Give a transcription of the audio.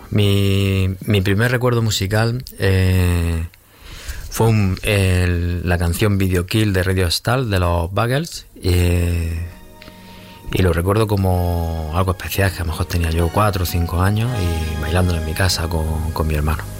Mi primer recuerdo musical fue la canción Video Kill de Radio Star de los Buggles, y lo recuerdo como algo especial, que a lo mejor tenía yo 4 o 5 años y bailándola en mi casa con mi hermano.